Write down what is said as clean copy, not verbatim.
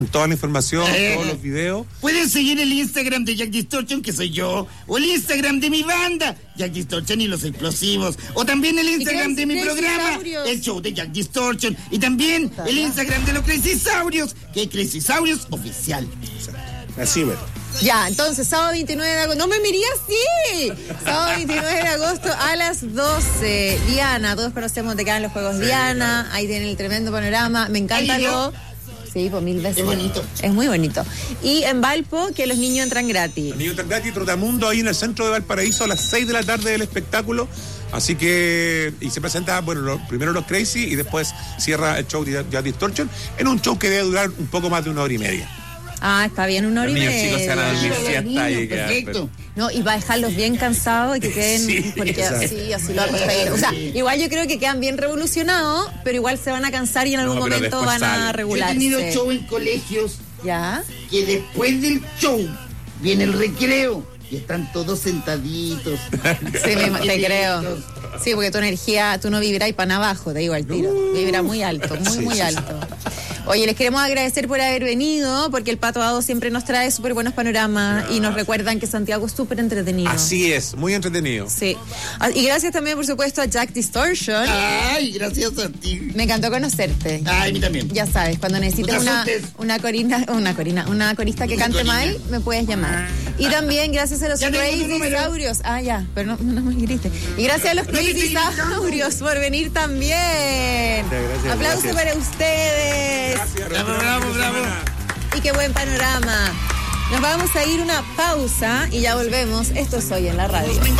toda la información, todos los videos. Pueden seguir el Instagram de Jack Distortion, que soy yo, o el Instagram de mi banda, Jack Distortion y los Explosivos, o también el Instagram de mi programa, el show de Jack Distortion, y también el Instagram de los Crazy Saurios, que es Crazy Saurios Oficial. Así, bueno. Ya, entonces, sábado 29 de agosto. ¡No me miré así! Sábado 29 de agosto a las 12. Diana, todos conocemos de qué van los juegos Diana. Ahí tienen el tremendo panorama. Me encanta lo... Sí, pues 1000 veces. Es bonito. Es muy bonito. Y en Valpo, que los niños entran gratis. Los niños entran gratis, Trotamundo, ahí en el centro de Valparaíso, a las 6 de la tarde del espectáculo. Así que, y se presenta, bueno, primero los Crazy y después cierra el show de Jack Distortion en un show que debe durar un poco más de 1 hora y media. Ah, está bien, 1 hora y media. Los niños chicos se van a dormir siesta y Perfecto. No, y va a dejarlos bien cansados y que queden, Sí, porque así lo acostáis. O sea, igual yo creo que quedan bien revolucionados, pero igual se van a cansar y en algún momento después van a salen. Yo he regularse. tenido show en colegios ¿Ya? que después del show viene el recreo y están todos sentaditos. Sí, te creo. Sí, porque tu energía, tú no vibras para abajo, te digo al tiro. Vibra muy alto, muy alto. Oye, les queremos agradecer por haber venido, porque el Pato Dado siempre nos trae súper buenos panoramas y nos recuerdan que Santiago es súper entretenido. Así es, muy entretenido. Sí. Y gracias también, por supuesto, a Jack Distortion. Ay, gracias a ti. Me encantó conocerte. Ay, a mí también. Ya sabes, cuando necesites No te una corista que cante mal, me puedes llamar. Y también gracias a los Ya tengo tu Crazy número. Saurios. Ah, ya, pero no me grites. Y gracias a los Crazy Saurios por venir también. Gracias, Aplauso gracias. para ustedes. Bravo. Y qué buen panorama. Nos vamos a ir una pausa y ya volvemos. Esto es Hoy en la Radio.